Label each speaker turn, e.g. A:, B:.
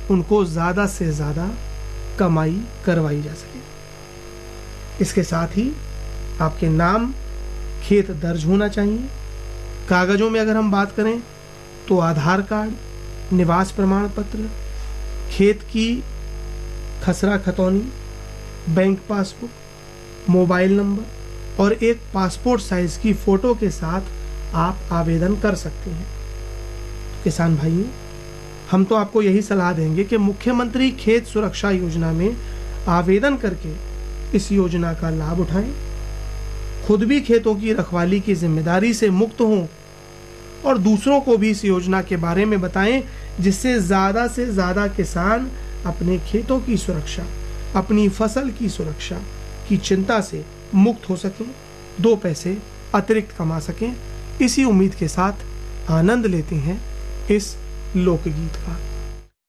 A: उनको ज़्यादा से ज़्यादा कमाई करवाई जा सके। इसके साथ ही आपके नाम खेत दर्ज होना चाहिए। कागज़ों में अगर हम बात करें तो आधार कार्ड, निवास प्रमाण पत्र, खेत की खसरा खतौनी, बैंक पासबुक, मोबाइल नंबर और एक पासपोर्ट साइज की फ़ोटो के साथ आप आवेदन कर सकते हैं। तो किसान भाइयों, हम तो आपको यही सलाह देंगे कि मुख्यमंत्री खेत सुरक्षा योजना में आवेदन करके इस योजना का लाभ उठाएं, खुद भी खेतों की रखवाली की जिम्मेदारी से मुक्त हों और दूसरों को भी इस योजना के बारे में बताएं, जिससे ज़्यादा किसान अपने खेतों की सुरक्षा, अपनी फसल की सुरक्षा की चिंता से मुक्त हो सकें, 2 पैसे अतिरिक्त कमा सकें। इसी उम्मीद के साथ आनंद लेते हैं इस लोकगीत का।